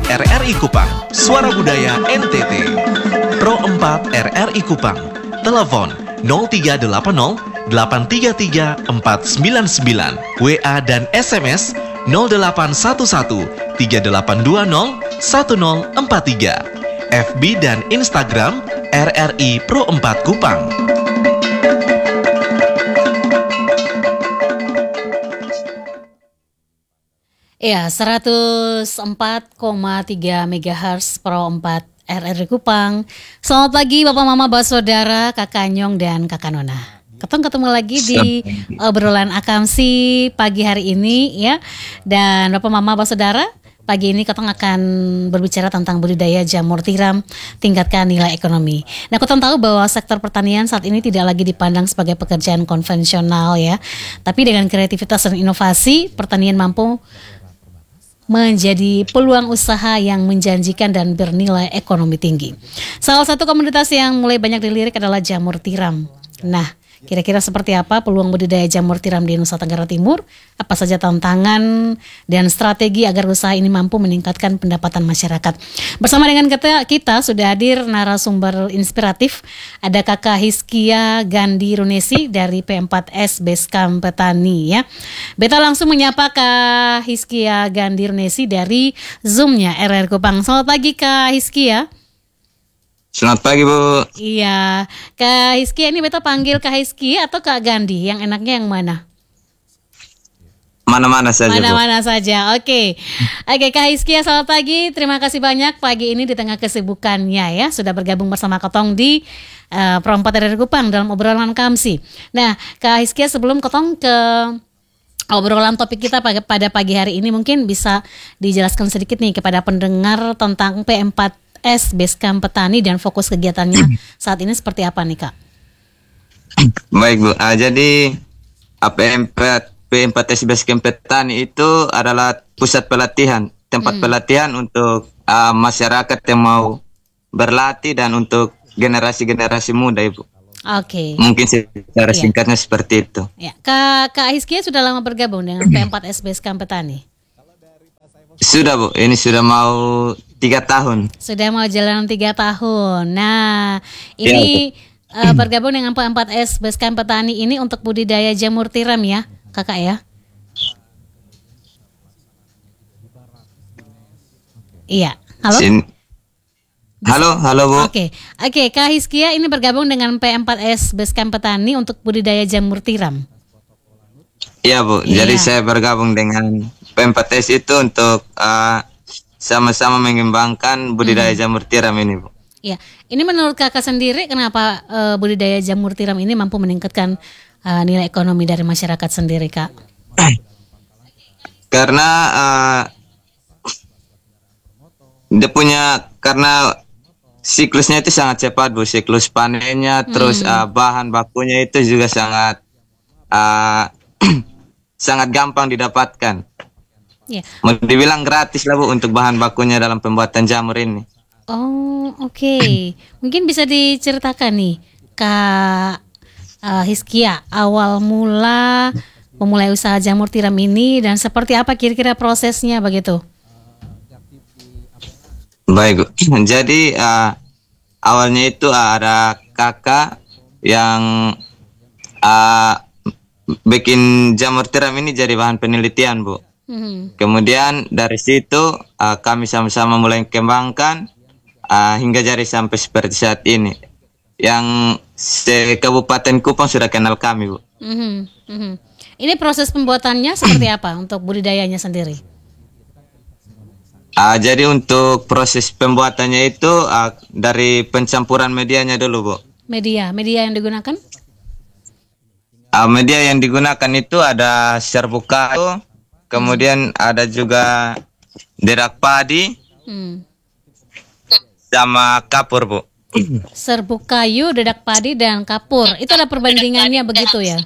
RRI Kupang, Suara Budaya NTT. Pro 4 RRI Kupang, telepon 0380 833 499, WA dan SMS 0811 3820 1043, FB dan Instagram RRI Pro 4 Kupang. Ya, 104,3 MHz Pro 4 RRI Kupang. Selamat pagi Bapak Mama, Bapak Saudara, Kakak Nyong dan Kakak Nona. Ketemu lagi di obrolan Akamsi pagi hari ini ya. Dan Bapak Mama, Bapak Saudara, pagi ini Ketong akan berbicara tentang budidaya jamur tiram, tingkatkan nilai ekonomi. Nah, Ketong tahu bahwa sektor pertanian saat ini tidak lagi dipandang sebagai pekerjaan konvensional ya. Tapi dengan kreativitas dan inovasi, pertanian mampu menjadi peluang usaha yang menjanjikan dan bernilai ekonomi tinggi. Salah satu komoditas yang mulai banyak dilirik adalah jamur tiram. Nah, kira-kira seperti apa peluang budidaya jamur tiram di Nusa Tenggara Timur? Apa saja tantangan dan strategi agar usaha ini mampu meningkatkan pendapatan masyarakat? Bersama dengan kita sudah hadir narasumber inspiratif. Ada Kakak Hiskia Gandhi Runesi dari P4S Basecamp Petani ya. Beta langsung menyapa Kak Hiskia Gandhi Runesi dari Zoom-nya RRI Kupang. Selamat pagi Kak Hiskia. Selamat pagi Bu. Iya, Kak Hiskia ini beta panggil Kak Hiskia atau Kak Gandhi? Yang enaknya yang mana? Mana-mana saja Mana-mana saja, oke. Oke, Kak Hiskia selamat pagi. Terima kasih banyak pagi ini di tengah kesibukannya ya. Sudah bergabung bersama Ketong di Pro 4 RRI Kupang dalam obrolan Kamsi. Nah, Kak Hiskia sebelum Ketong ke obrolan topik kita pada pagi hari ini, mungkin bisa dijelaskan sedikit nih kepada pendengar tentang P4S Basecamp Petani dan fokus kegiatannya saat ini seperti apa nih Kak? Baik Bu, jadi P4S Basecamp Petani itu adalah pusat pelatihan, tempat pelatihan untuk masyarakat yang mau berlatih dan untuk generasi-generasi muda Ibu. Oke. Mungkin secara singkatnya seperti itu. Ya. Kak Hiskia sudah lama bergabung dengan P4S Basecamp Petani? Sudah Bu, ini sudah mau 3 tahun. Sudah mau jalan 3 tahun. Nah, ini bergabung dengan P4S Basecamp Petani ini untuk budidaya jamur tiram ya, Kakak ya? Iya. Halo? Halo Bu. Oke, Kak Hiskia ini bergabung dengan P4S Basecamp Petani untuk budidaya jamur tiram. Iya Bu, jadi saya bergabung dengan P4S itu untuk sama-sama mengembangkan budidaya jamur tiram ini Bu. Iya, ini menurut Kakak sendiri kenapa budidaya jamur tiram ini mampu meningkatkan nilai ekonomi dari masyarakat sendiri Kak? Karena karena siklusnya itu sangat cepat Bu, siklus panennya, terus bahan bakunya itu juga sangat sangat gampang didapatkan. Yeah. Mau dibilang gratis lah Bu untuk bahan bakunya dalam pembuatan jamur ini. Oh oke. Mungkin bisa diceritakan nih Kak Hiskia, awal mula memulai usaha jamur tiram ini dan seperti apa kira-kira prosesnya begitu? Baik Bu, jadi awalnya itu ada kakak yang bikin jamur tiram ini jadi bahan penelitian Bu. Kemudian dari situ kami sama-sama mulai kembangkan hingga jadi sampai seperti saat ini. Yang Kabupaten Kupang sudah kenal kami Bu. Ini proses pembuatannya seperti apa untuk budidayanya sendiri? Jadi untuk proses pembuatannya itu dari pencampuran medianya dulu Bu. Media yang digunakan? Media yang digunakan itu ada serbuk kayu, kemudian ada juga derak padi, sama kapur Bu. Serbuk kayu, dedak padi, dan kapur. Itu ada perbandingannya begitu ya?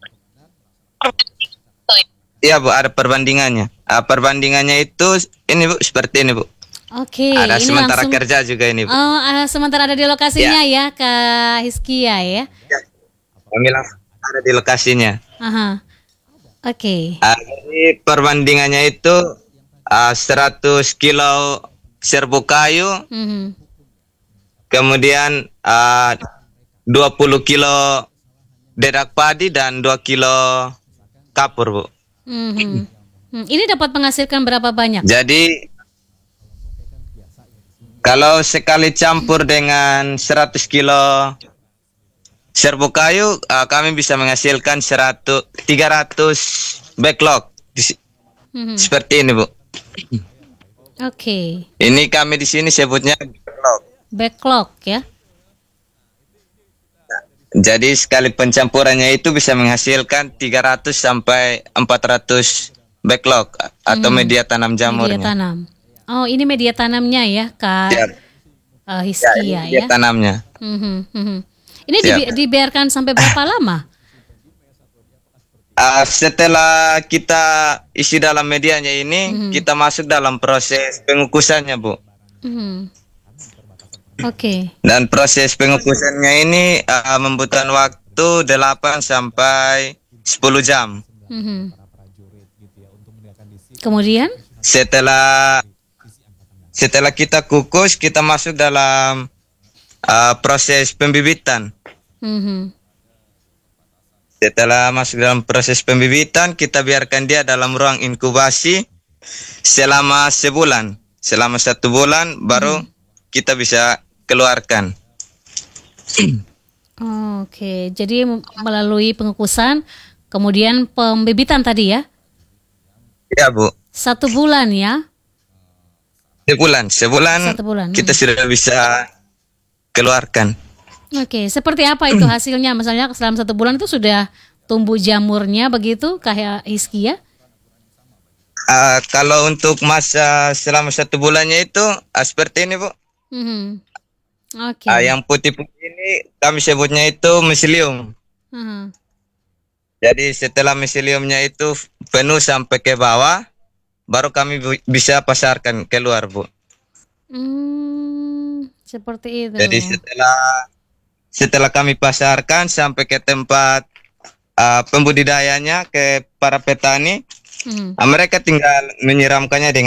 Iya Bu, ada perbandingannya. Perbandingannya itu ini Bu, seperti ini Bu. Oke. Ada ini sementara langsung, kerja juga ini Bu. Oh, sementara ada di lokasinya ya Kak Hiskia ya? Kami langsung ada di lokasinya. Aha. Oke. Jadi perbandingannya itu 100 kilo serbuk kayu, Mhm. kemudian 20 kilo dedak padi dan 2 kilo kapur, Bu. Mhm. Ini dapat menghasilkan berapa banyak? Jadi kalau sekali campur dengan 100 kilo serbuk kayu, kami bisa menghasilkan 300 backlog. Mhm. Seperti ini, Bu. Oke, Ini kami di sini sebutnya backlog. backlog ya. Jadi sekali pencampurannya itu bisa menghasilkan 300 sampai 400 backlog atau media tanam Media jamurnya. tanam. Oh, ini media tanamnya ya, Kak Ya, Hiskia media ya. tanamnya. Ini Siap. dibiarkan sampai berapa lama? Setelah kita isi dalam medianya ini, kita masuk dalam proses pengukusannya, Bu. Mhm. Oke. Dan proses pengukusannya ini membutuhkan waktu 8 sampai 10 jam. Mhm. Kemudian? Setelah kita kukus, kita masuk dalam proses pembibitan. Mhm. Setelah masuk dalam proses pembibitan, kita biarkan dia dalam ruang inkubasi selama sebulan. Selama 1 bulan baru kita bisa keluarkan. Oke, jadi melalui pengukusan, kemudian pembibitan tadi ya? Ya, Bu. 1 bulan ya? Sebulan 1 bulan. kita sudah bisa keluarkan. Oke, seperti apa itu hasilnya? Misalnya selama 1 bulan itu sudah tumbuh jamurnya begitu, kayak Hiskia? Kalau untuk masa selama 1 bulannya itu seperti ini, Bu. Mhm. Oke. Yang putih-putih ini kami sebutnya itu miselium. Mhm. Jadi setelah miseliumnya itu penuh sampai ke bawah, baru kami bisa pasarkan keluar, Bu. Seperti itu. Jadi setelah kami pasarkan sampai ke tempat pembudidayanya, ke para petani, Mhm. mereka tinggal menyiramkannya dengan